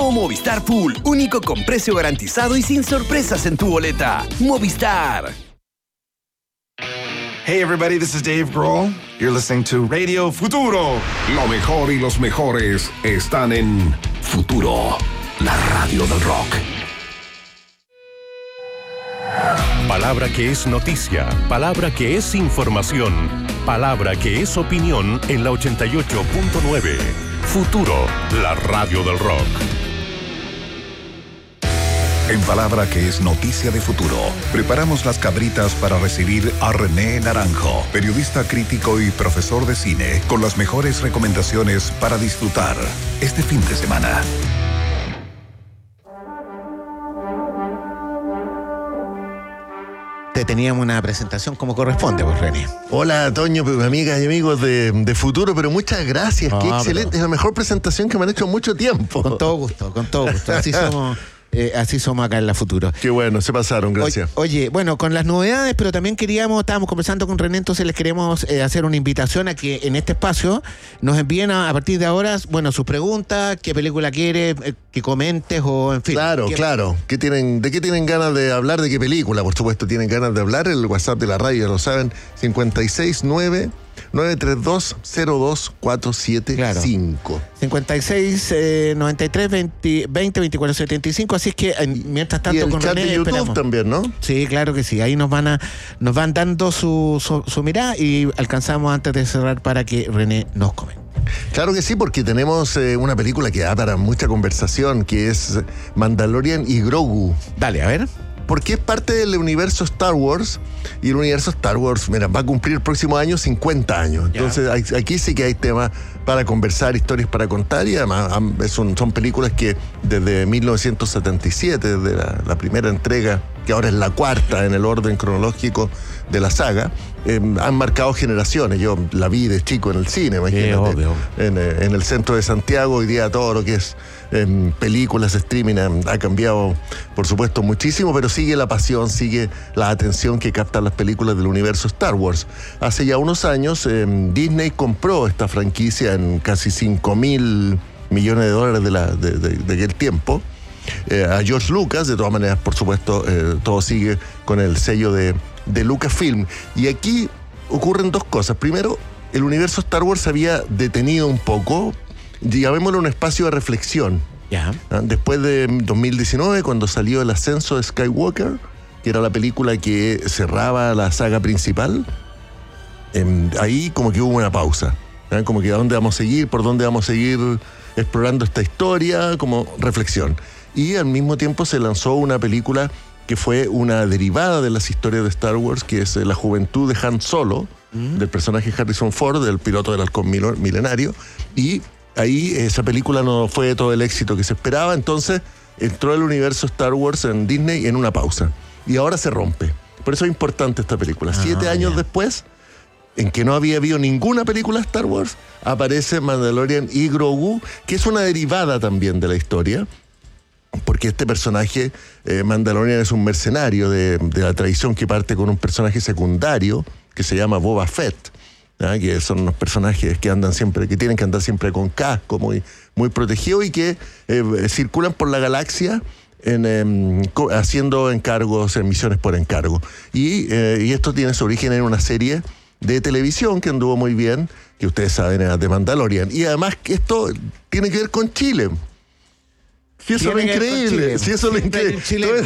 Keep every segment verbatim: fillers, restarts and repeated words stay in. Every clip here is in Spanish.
Nuevo Movistar Full, único con precio garantizado y sin sorpresas en tu boleta. Movistar. Hey everybody, this is Dave Grohl. You're listening to Radio Futuro. Lo mejor y los mejores están en Futuro, la radio del rock. Palabra que es noticia, palabra que es información, palabra que es opinión en la ochenta y ocho punto nueve. Futuro, la radio del rock. En Palabra que es noticia de Futuro, preparamos las cabritas para recibir a René Naranjo, periodista crítico y profesor de cine, con las mejores recomendaciones para disfrutar este fin de semana. Teníamos una presentación como corresponde, pues, René. Hola, Toño, amigas y amigos de, de Futuro, pero muchas gracias. No, Qué excelente, pero... es la mejor presentación que me han hecho en mucho tiempo. Con todo gusto, con todo gusto. Así somos... Eh, así somos acá en la Futuro. Qué bueno, se pasaron, gracias. Oye, oye, bueno, con las novedades, pero también queríamos, estábamos conversando con René, entonces les queremos eh, hacer una invitación a que en este espacio nos envíen a, a partir de ahora, bueno, sus preguntas, qué película quiere, eh, que comentes o en fin. Claro, ¿Qué... claro. ¿Qué tienen, ¿De qué tienen ganas de hablar? ¿De qué película? Por supuesto, tienen ganas de hablar. El WhatsApp de la radio, ya lo saben, cinco seis nueve nueve tres dos cero dos cuatro siete cinco. Claro. cincuenta y seis, noventa y tres, veinte, veinticuatro, setenta y cinco. Así es que mientras tanto y el con chat René de YouTube esperamos. También, ¿no? Sí, claro que sí. Ahí nos van a nos van dando su, su, su mirada y alcanzamos antes de cerrar para que René nos comente. Claro que sí, porque tenemos eh, una película que da para mucha conversación, que es Mandalorian y Grogu. Dale, a ver. Porque es parte del universo Star Wars, y el universo Star Wars, mira, va a cumplir el próximo año cincuenta años. Entonces hay, aquí sí que hay temas para conversar, historias para contar, y además son, son películas que desde mil novecientos setenta y siete, desde la, la primera entrega, que ahora es la cuarta en el orden cronológico de la saga, eh, han marcado generaciones. Yo la vi de chico en el cine, imagínate, obvio. En, en el centro de Santiago. Hoy día todo lo que es eh, películas, streaming, ha, ha cambiado, por supuesto, muchísimo, pero sigue la pasión, sigue la atención que captan las películas del universo Star Wars. Hace ya unos años, eh, Disney compró esta franquicia en casi cinco mil millones de dólares de, la, de, de, de aquel tiempo. Eh, a George Lucas, de todas maneras, por supuesto, eh, todo sigue con el sello de, de Lucasfilm. Y aquí ocurren dos cosas. Primero, el universo Star Wars se había detenido un poco, llamémoslo un espacio de reflexión. Ya. ¿Ah? Después de dos mil diecinueve, cuando salió El ascenso de Skywalker, que era la película que cerraba la saga principal, eh, ahí como que hubo una pausa. ¿Ah? Como que a dónde vamos a seguir, por dónde vamos a seguir explorando esta historia, como reflexión. Y al mismo tiempo se lanzó una película que fue una derivada de las historias de Star Wars, que es La juventud de Han Solo, mm. del personaje Harrison Ford, del piloto del halcón milenario, y ahí esa película no fue todo el éxito que se esperaba, entonces entró el universo Star Wars en Disney en una pausa, y ahora se rompe. Por eso es importante esta película. Ah, Siete años yeah. después, en que no había habido ninguna película Star Wars, aparece Mandalorian y Grogu, que es una derivada también de la historia, porque este personaje, eh, Mandalorian, es un mercenario de, de la tradición que parte con un personaje secundario que se llama Boba Fett, ¿ah? Que son unos personajes que andan siempre, que tienen que andar siempre con casco, muy, muy protegidos, y que eh, circulan por la galaxia en, eh, haciendo encargos, en misiones por encargo. Y, eh, y esto tiene su origen en una serie de televisión que anduvo muy bien, que ustedes saben, era de Mandalorian. Y además que esto tiene que ver con Chile. Sí, eso es lo increíble. Sí, eso es lo increíble.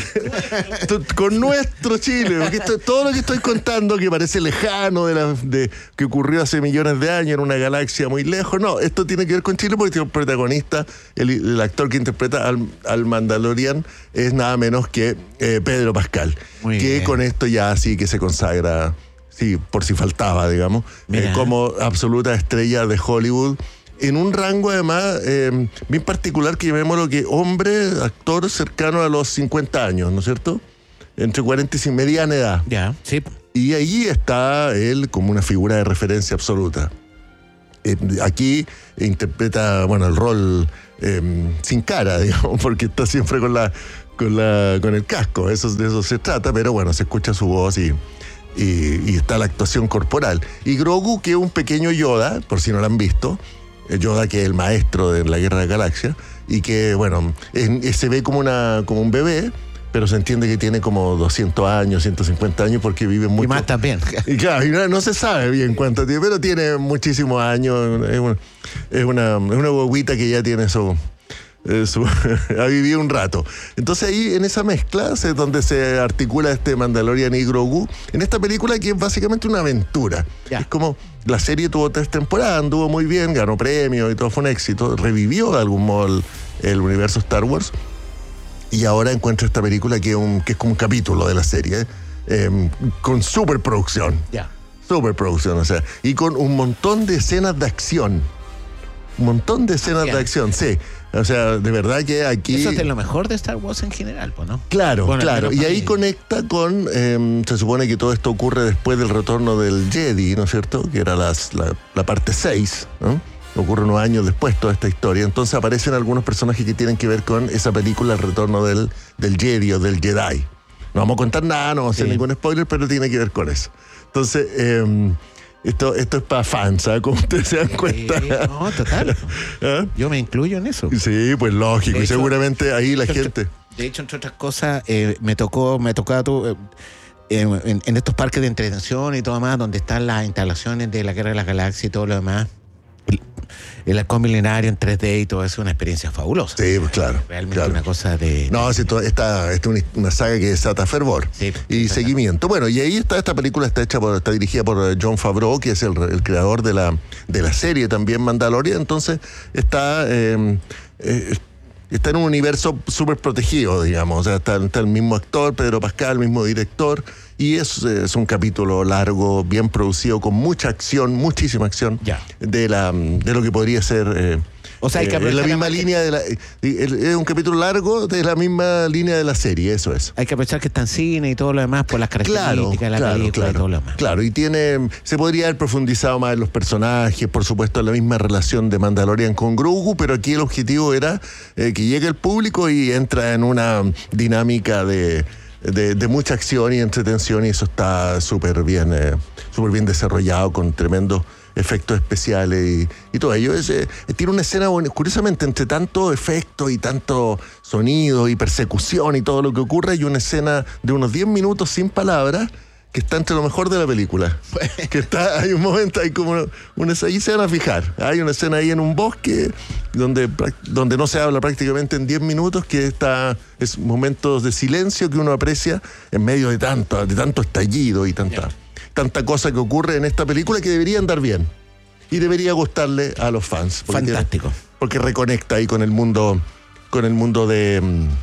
Con nuestro Chile. Porque esto, todo lo que estoy contando, que parece lejano, de, la, de que ocurrió hace millones de años en una galaxia muy lejos, no, esto tiene que ver con Chile porque tiene un protagonista, el, el actor que interpreta al, al Mandalorian es nada menos que eh, Pedro Pascal. Muy que bien. Con esto ya sí que se consagra, sí, por si faltaba, digamos, eh, como absoluta estrella de Hollywood. En un rango, además, eh, bien particular, que llamémoslo que hombre, actor cercano a los cincuenta años, ¿no es cierto? Entre cuarenta y cinco, mediana edad. Ya, sí. Y ahí está él como una figura de referencia absoluta. Eh, aquí interpreta, bueno, el rol eh, sin cara, digamos, porque está siempre con la, con la, con el casco, eso, de eso se trata, pero bueno, se escucha su voz y... Y, y está la actuación corporal. Y Grogu, que es un pequeño Yoda, por si no lo han visto, Yoda, que es el maestro de la Guerra de la Galaxia, y que, bueno, es, se ve como, una, como un bebé, pero se entiende que tiene como doscientos años, ciento cincuenta años, porque vive mucho. Y más también. Y claro, y no, no se sabe bien cuánto tiene, pero tiene muchísimos años. Es una, es una, es una huevita que ya tiene su... Eh, su ha vivido un rato. Entonces ahí en esa mezcla es donde se articula este Mandalorian y Grogu en esta película, que es básicamente una aventura. Ya. Es como la serie tuvo tres temporadas, anduvo muy bien, ganó premios y todo, fue un éxito, revivió de algún modo el, el universo Star Wars, y ahora encuentra esta película que es, un, que es como un capítulo de la serie, eh, con superproducción. Ya. Superproducción, o sea, y con un montón de escenas de acción. Un montón de escenas de acción, sí. O sea, de verdad que aquí... Eso es de lo mejor de Star Wars en general, ¿no? Claro, bueno, claro. Y ahí mí. conecta con... Eh, se supone que todo esto ocurre después del retorno del Jedi, ¿no es cierto? Que era las, la, la parte seis, ¿no? Ocurre unos años después toda esta historia. Entonces aparecen algunos personajes que tienen que ver con esa película, el retorno del, del Jedi o del Jedi. No vamos a contar nada, no vamos a hacer sí. ningún spoiler, pero tiene que ver con eso. Entonces... Eh, Esto, esto es para fans, ¿sabes? Como ustedes se dan cuenta. Sí, no, total. ¿Ah? Yo me incluyo en eso. Sí, pues lógico. De y hecho, seguramente ahí la gente... De hecho, entre otras cosas, eh, me tocó, me tocó eh, en, en estos parques de entretención y todo más, donde están las instalaciones de la Guerra de las Galaxias y todo lo demás. El, el halcón milenario en tres D y todo eso es una experiencia fabulosa. Sí, pues claro. Realmente claro. una cosa de... No, sí, esta, esta es una, una saga que desata fervor sí, y seguimiento. Bueno, y ahí está, esta película está hecha por, está dirigida por Jon Favreau, que es el, el creador de la, de la serie también Mandalorian. Entonces está... Eh, eh, Está en un universo súper protegido, digamos. O sea, está, está el mismo actor, Pedro Pascal, el mismo director. Y es, es un capítulo largo, bien producido, con mucha acción, muchísima acción. Ya. De, la, de lo que podría ser... Eh, o sea, hay que eh, en la misma la línea de la... Es un capítulo largo de la misma línea de la serie, eso es. Hay que aprovechar que está en cine y todo lo demás por las características claro, de la claro, película claro, y todo lo demás. Claro, y tiene... Se podría haber profundizado más en los personajes, por supuesto, en la misma relación de Mandalorian con Grogu, pero aquí el objetivo era eh, que llegue el público y entra en una dinámica de... De, de mucha acción y entretención, y eso está súper bien, eh, súper bien desarrollado, con tremendos efectos especiales y, y todo ello. Es, eh, tiene una escena, bueno, curiosamente, entre tanto efecto y tanto sonido y persecución y todo lo que ocurre, hay una escena de unos diez minutos sin palabras que está entre lo mejor de la película. Que está, hay un momento, hay como una, una, ahí se van a fijar. Hay una escena ahí en un bosque donde, donde no se habla prácticamente en diez minutos, que está, es momentos de silencio que uno aprecia en medio de tanto, de tanto estallido y tanta, tanta cosa que ocurre en esta película, que debería andar bien. Y debería gustarle a los fans. Porque Fantástico. Tiene, porque reconecta ahí con el mundo, con el mundo de,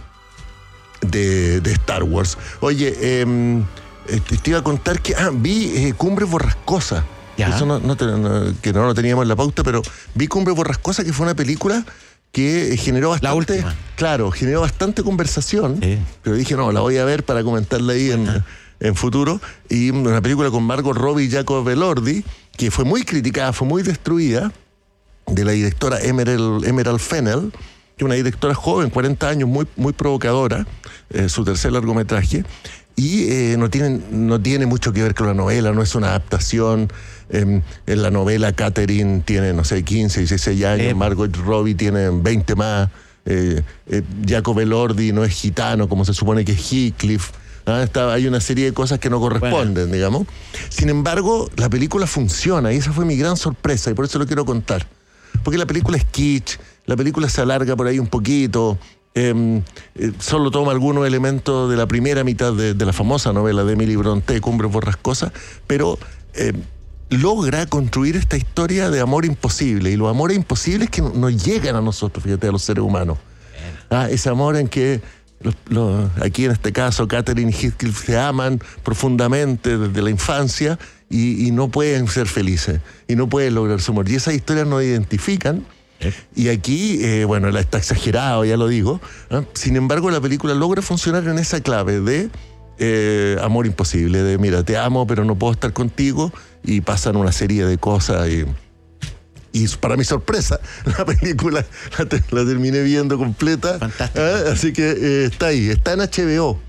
de, de Star Wars. Oye, eh, te iba a contar que ah, vi eh, Cumbres Borrascosas. Eso no, no, no, que no lo teníamos en la pauta, pero vi Cumbres Borrascosas, que fue una película que generó bastante... La última. Claro, generó bastante conversación. Sí. Pero dije, no, la voy a ver para comentarla ahí en, en futuro. Y una película con Margot Robbie y Jacob Elordi, que fue muy criticada, fue muy destruida, de la directora Emerald, Emerald Fennell, que es una directora joven, cuarenta años, muy, muy provocadora, eh, su tercer largometraje. Y eh, no, tiene, no tiene mucho que ver con la novela, no es una adaptación. Eh, en la novela Catherine tiene, no sé, quince, dieciséis años, eh. Margot Robbie tiene veinte más, eh, eh, Jacob Elordi no es gitano, como se supone que es Heathcliff. ¿Ah? Está, hay una serie de cosas que no corresponden, bueno. digamos. Sin embargo, la película funciona, y esa fue mi gran sorpresa, y por eso lo quiero contar. Porque la película es kitsch, la película se alarga por ahí un poquito. Eh, eh, solo toma algunos elementos de la primera mitad de, de la famosa novela de Emily Brontë, Cumbres Borrascosas, pero eh, logra construir esta historia de amor imposible, y los amores imposibles que nos no llegan a nosotros, fíjate, a los seres humanos. Ah, ese amor en que los, los, aquí en este caso Catherine y Heathcliff se aman profundamente desde la infancia y, y no pueden ser felices y no pueden lograr su amor, y esas historias nos identifican. Y aquí, eh, bueno, está exagerado, ya lo digo, ¿eh? Sin embargo, la película logra funcionar en esa clave de eh, amor imposible, de mira, te amo, pero no puedo estar contigo, y pasan una serie de cosas. Y, y para mi sorpresa, la película la, te, la terminé viendo completa. Fantástico. ¿eh? Así que eh, está ahí, está en H B O.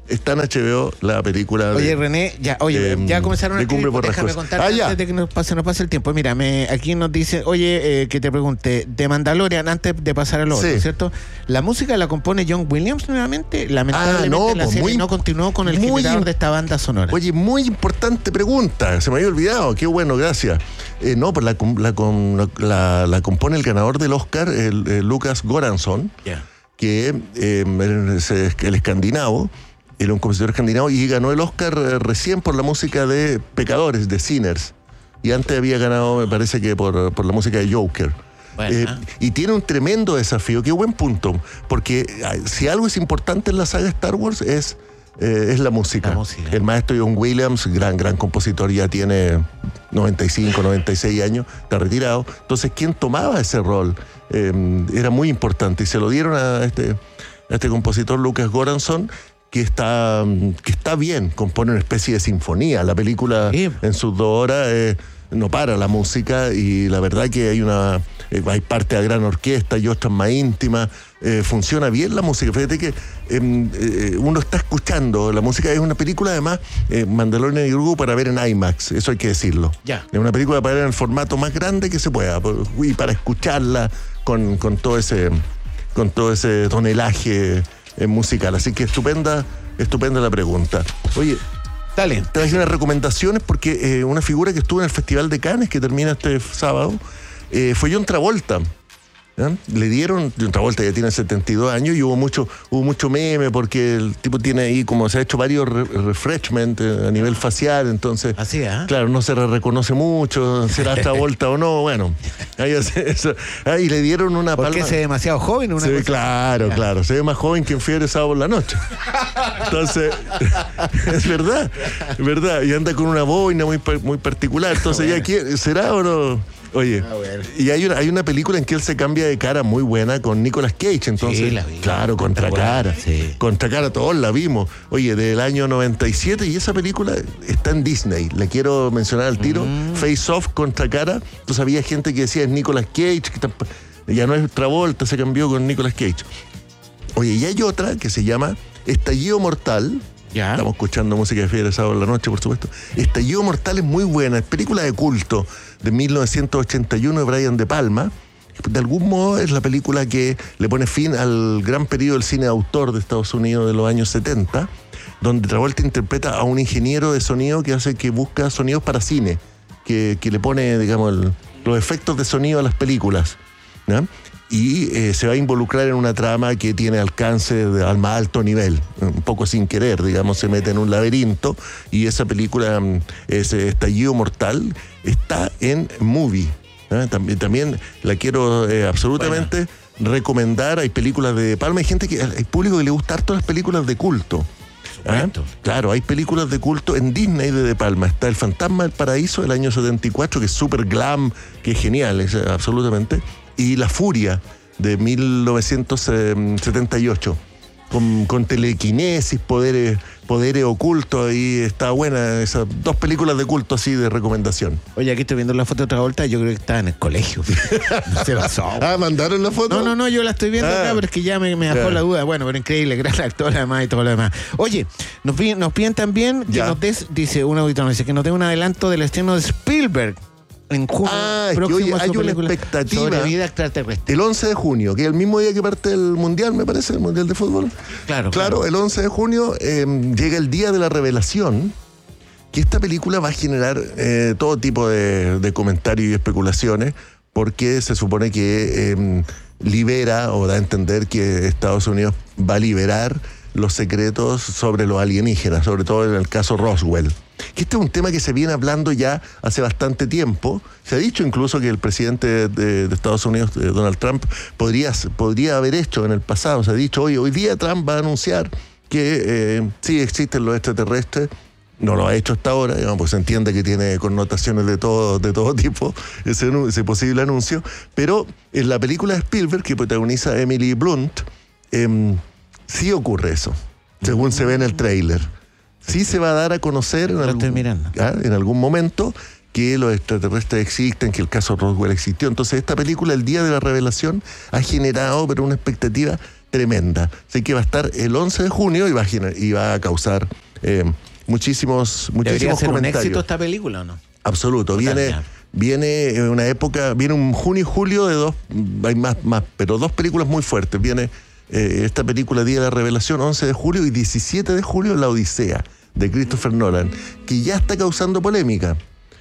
está en H B O la película. Oye, de, René, ya, oye, eh, ya comenzaron a de Cumbre escribir, déjame Borrascosa. contar Ah, ya. antes de que nos pase, nos pase el tiempo. Mira, me, aquí nos dice, oye, eh, que te pregunte, de Mandalorian, antes de pasar al otro, Sí. ¿cierto? La música la compone John Williams nuevamente. Lamentablemente Ah, no, la pues, serie muy- no continuó con el muy generador im- de esta banda sonora. Oye, muy importante pregunta, se me había olvidado, qué bueno, gracias. Eh, no, pues la, com- la, com- la, la compone el ganador del Oscar, el, el Lucas Goransson, Ya. que eh, es, es el escandinavo, era un compositor escandinavo y ganó el Oscar eh, recién por la música de Pecadores, de Sinners. Y antes había ganado, me parece que por, por la música de Joker. Bueno, Eh, ah. y tiene un tremendo desafío, qué buen punto, porque eh, si algo es importante en la saga Star Wars es, eh, es la música. La música. El maestro John Williams, gran, gran compositor, ya tiene noventa y cinco, noventa y seis años, está retirado. Entonces, ¿quién tomaba ese rol? Eh, era muy importante y se lo dieron a este, a este compositor Lucas Goransson, que está, que está bien, compone una especie de sinfonía. La película Sí. en sus dos horas eh, no para la música y la verdad que hay una eh, hay parte de gran orquesta y otras más íntimas. Eh, funciona bien la música. Fíjate que eh, eh, uno está escuchando la música. Es una película además, eh, Mandalorian y Grogu, para ver en IMAX, eso hay que decirlo. Ya. Es una película para ver en el formato más grande que se pueda por- y para escucharla con, con todo ese con todo ese tonelaje eh, musical. Así que estupenda, estupenda la pregunta. Oye, Dale. traje unas recomendaciones porque eh, una figura que estuvo en el Festival de Cannes, que termina este sábado, eh, fue John Travolta. ¿Ya? Le dieron, John Travolta ya tiene setenta y dos años y hubo mucho, hubo mucho meme porque el tipo tiene ahí, como se ha hecho varios re- refreshment eh, a nivel facial, entonces, Así, ¿ah? claro, no se le reconoce mucho, será Travolta o no, bueno, ahí hace eso. Ah, y le dieron una Porque palma. se ve demasiado joven. Una Se ve, cosa- claro, Ya. claro. Se ve más joven que en Fiebre Sábado por la noche. Entonces, es verdad, es verdad. Y anda con una boina muy, par- muy particular. Entonces, ya quiere, ¿será o no? Oye, Ah, bueno. y hay una, hay una película en que él se cambia de cara muy buena con Nicolas Cage. Entonces, Sí, la vi. claro, contra Está buena, cara. sí. Contra cara, todos la vimos. Oye, del año noventa y siete, y esa película está en Disney. Le quiero mencionar al tiro. Mm. Face Off, contra cara. Entonces había gente que decía es Nicolas Cage, que tamp- ya no es Travolta, se cambió con Nicolas Cage. Oye, y hay otra que se llama Estallido Mortal. Ya. Estamos escuchando música de Fiebre Sábado en la noche, por supuesto. Estallido Mortal es muy buena, es película de culto de mil novecientos ochenta y uno de Brian De Palma. De algún modo es la película que le pone fin al gran periodo del cine de autor de Estados Unidos de los años setenta, donde Travolta interpreta a un ingeniero de sonido que hace que busca sonidos para cine, que, que le pone, digamos, el- los efectos de sonido a las películas, ¿ya? Y eh, se va a involucrar en una trama que tiene alcance de- al más alto nivel, un poco sin querer, digamos, se mete en un laberinto y esa película, mm, ese Estallido Mortal, está en Movie. ¿eh? También, también la quiero eh, absolutamente recomendar. Hay películas de De Palma, hay gente que, hay público que le gusta harto las películas de culto. ¿ah? supuesto. Claro, hay películas de culto en Disney de De Palma. Está El Fantasma del Paraíso del año setenta y cuatro, que es súper glam, que es genial, es, eh, absolutamente. Y La Furia de mil novecientos setenta y ocho, con, con telequinesis, poderes, poderes ocultos. Ahí está buena, esas dos películas de culto así de recomendación. Oye, aquí estoy viendo la foto de Travolta, yo creo que estaba en el colegio. No se pasó. Ah, ¿mandaron la foto? No, no, no, yo la estoy viendo Ah. acá, pero es que ya me, me dejó Ya. la duda. Bueno, pero increíble, gran actor además y todo lo demás. Oye, nos piden, nos piden también que Ya. nos des, dice un auditor, nos dice que nos dé un adelanto del estreno de Spielberg en junio. Ah, es que, próximo oye, a su hay una película expectativa. sobre vida extraterrestre. El once de junio, que es el mismo día que parte el Mundial, me parece, el Mundial de Fútbol. Claro, Claro, claro. el once de junio eh, llega el día de la revelación, que esta película va a generar eh, todo tipo de, de comentarios y especulaciones, porque se supone que eh, libera o da a entender que Estados Unidos va a liberar los secretos sobre los alienígenas, sobre todo en el caso Roswell. Que este es un tema que se viene hablando ya hace bastante tiempo. Se ha dicho incluso que el presidente de, de Estados Unidos, eh, Donald Trump, podría, podría haber hecho en el pasado. Se ha dicho, hoy, hoy día Trump va a anunciar que eh, sí existen los extraterrestres. No lo ha hecho hasta ahora, digamos, pues se entiende que tiene connotaciones de todo, de todo tipo ese, anu- ese posible anuncio. Pero en la película de Spielberg, que protagoniza Emily Blunt, eh, sí ocurre eso, según se ve en el tráiler. Sí se va a dar a conocer en Lo estoy algún, mirando. ¿ah? en algún momento que los extraterrestres existen, que el caso Roswell existió. Entonces esta película, el día de la revelación, ha generado pero una expectativa tremenda. Así que va a estar el once de junio y va a, gener- y va a causar eh, muchísimos, ¿Debería muchísimos ser un comentarios. éxito esta película o no? Absoluto. Total, Viene, ya. viene una época, viene un junio y julio de dos, hay más, más, pero dos películas muy fuertes. Viene eh, esta película Día de la Revelación, once de julio, y diecisiete de julio La Odisea, de Christopher Nolan, que ya está causando polémica.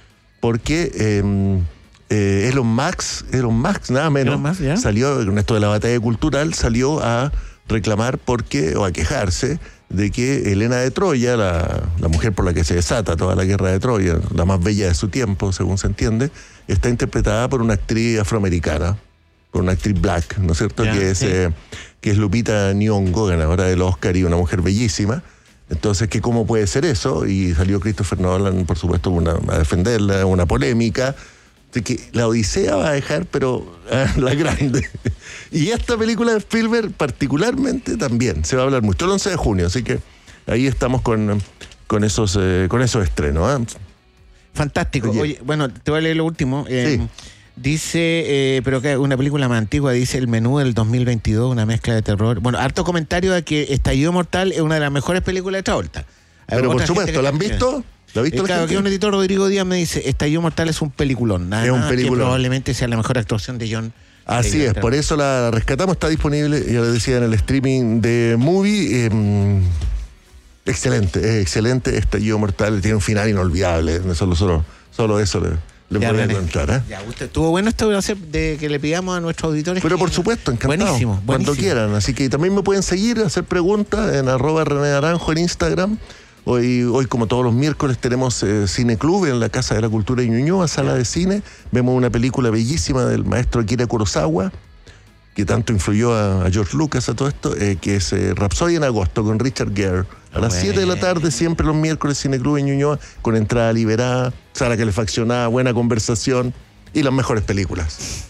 Porque eh, eh, Elon Musk, Elon Musk, nada menos, Elon Musk, ¿ya? salió, con esto de la batalla cultural, salió a reclamar porque, o a quejarse de que Helena de Troya, la, la mujer por la que se desata toda la guerra de Troya, la más bella de su tiempo, según se entiende, está interpretada por una actriz afroamericana, por una actriz black, ¿no es cierto? Ya, que, es, sí. eh, que es Lupita Nyong'o, ganadora del Oscar y una mujer bellísima. Entonces, ¿qué, ¿cómo puede ser eso? Y salió Christopher Nolan, por supuesto, una, a defenderla, una polémica. Así que la Odisea va a dejar, pero ah, la grande. Y esta película de Spielberg particularmente también se va a hablar mucho. El once de junio, así que ahí estamos con, con, esos, eh, con esos estrenos. ¿eh? Fantástico. Oye. Oye, bueno, te voy a leer lo último. Eh, Sí. Dice, eh, pero que una película más antigua, dice El Menú del dos mil veintidós, una mezcla de terror. Bueno, harto comentario de que Estallido Mortal es una de las mejores películas de Travolta. Hay Pero por otra gente supuesto, que- ¿la han visto? ¿La ha visto Eh, la claro, gente? que un editor, Rodrigo Díaz, me dice, Estallido Mortal es un peliculón. Nada Es un más, peliculón. que probablemente sea la mejor actuación de John. Así Taylor. es, por eso la rescatamos, está disponible, ya les decía, en el streaming de Movie. eh, excelente, es excelente, Estallido Mortal, tiene un final inolvidable, solo, solo, solo eso le, le Ya, podría René. contar. ¿eh? Ya, usted, estuvo bueno esto de, hacer- de que le pidamos a nuestros auditores. Pero que- por supuesto, encantado. Buenísimo, Cuando buenísimo. quieran. Así que también me pueden seguir, hacer preguntas en arroba René Naranjo en Instagram. Hoy, hoy como todos los miércoles, tenemos eh, Cine Club en la Casa de la Cultura de Ñuñoa, sala de cine. Vemos una película bellísima del maestro Akira Kurosawa, que tanto influyó a, a George Lucas a todo esto, eh, que es eh, Rhapsody en agosto con Richard Gere. A las siete de la tarde, siempre los miércoles, Cine Club en Ñuñoa, con entrada liberada, sala calefaccionada, buena conversación y las mejores películas.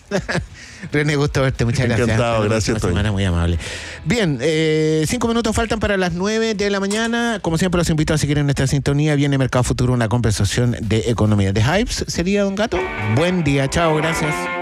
René, gusto verte, muchas gracias. Encantado, Hasta la gracias, próxima Toño. semana, muy amable. Bien, eh, cinco minutos faltan para las nueve de la mañana. Como siempre, los invito a seguir en nuestra sintonía. Viene Mercado Futuro, una conversación de economía. ¿De Hypes sería, don Gato? Buen día, chao, gracias.